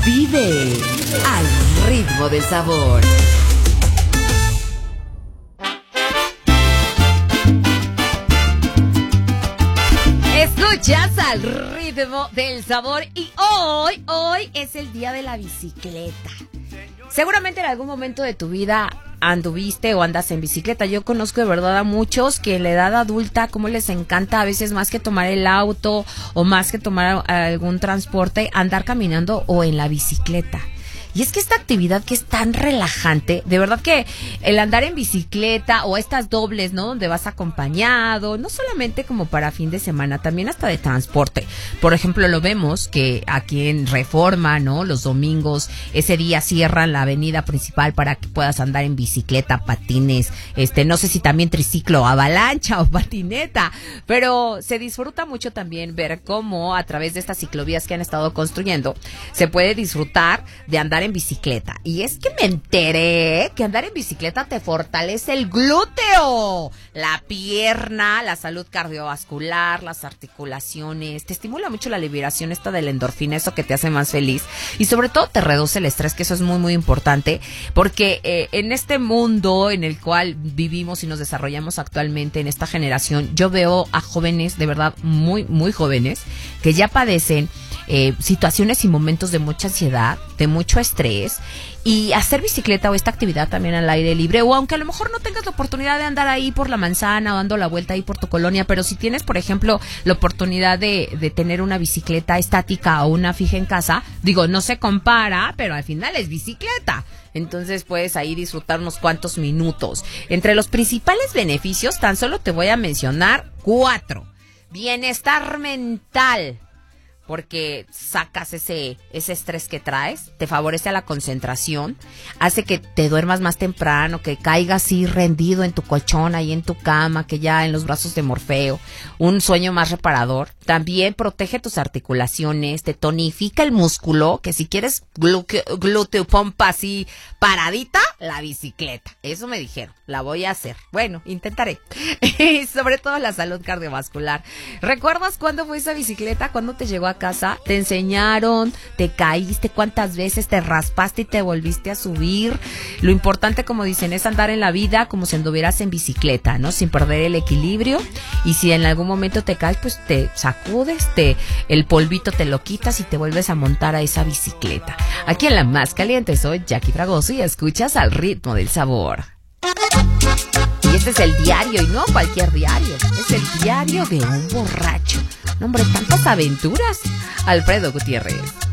Vive al ritmo del sabor. Escuchas al ritmo del sabor y hoy es el día de la bicicleta. Seguramente en algún momento de tu vida anduviste o andas en bicicleta. Yo conozco de verdad a muchos que en la edad adulta, como les encanta a veces más que tomar el auto o más que tomar algún transporte, andar caminando o en la bicicleta. Y es que esta actividad que es tan relajante, de verdad que el andar en bicicleta o estas dobles, ¿no? Donde vas acompañado, no solamente como para fin de semana, también hasta de transporte. Por ejemplo, lo vemos que aquí en Reforma, ¿no? Los domingos, ese día cierran la avenida principal para que puedas andar en bicicleta, patines, no sé si también triciclo, avalancha o patineta, pero se disfruta mucho también ver cómo a través de estas ciclovías que han estado construyendo, se puede disfrutar de andar en bicicleta. Y es que me enteré que andar en bicicleta te fortalece el glúteo, la pierna, la salud cardiovascular, las articulaciones, te estimula mucho la liberación esta de la endorfina, eso que te hace más feliz y sobre todo te reduce el estrés, que eso es muy muy importante, porque en este mundo en el cual vivimos y nos desarrollamos actualmente en esta generación, yo veo a jóvenes de verdad muy muy jóvenes que ya padecen situaciones y momentos de mucha ansiedad, de mucho estrés, y hacer bicicleta o esta actividad también al aire libre, o aunque a lo mejor no tengas la oportunidad de andar ahí por la manzana o dando la vuelta ahí por tu colonia, pero si tienes, por ejemplo, la oportunidad de tener una bicicleta estática o una fija en casa, digo, no se compara, pero al final es bicicleta. Entonces puedes ahí disfrutar unos cuantos minutos. Entre los principales beneficios, tan solo te voy a mencionar 4. Bienestar mental, porque sacas ese estrés que traes, te favorece a la concentración, hace que te duermas más temprano, que caigas así rendido en tu colchón, ahí en tu cama, que ya en los brazos de Morfeo, un sueño más reparador. También protege tus articulaciones, te tonifica el músculo, que si quieres glúteo pompa así paradita, la bicicleta. Eso me dijeron, la voy a hacer. Bueno, intentaré. Y sobre todo la salud cardiovascular. ¿Recuerdas cuándo fue esa bicicleta? ¿Cuándo te llegó a casa? ¿Te enseñaron? ¿Te caíste? ¿Cuántas veces te raspaste y te volviste a subir? Lo importante, como dicen, es andar en la vida como si anduvieras en bicicleta, ¿no? Sin perder el equilibrio. Y si en algún momento te caes, pues te sacudes, el polvito te lo quitas y te vuelves a montar a esa bicicleta. Aquí en La Más Caliente soy Jackie Fragoso y escuchas al ritmo del sabor. Y este es el diario, y no cualquier diario, es el diario de un borracho. No, hombre, tantas aventuras. Alfredo Gutiérrez.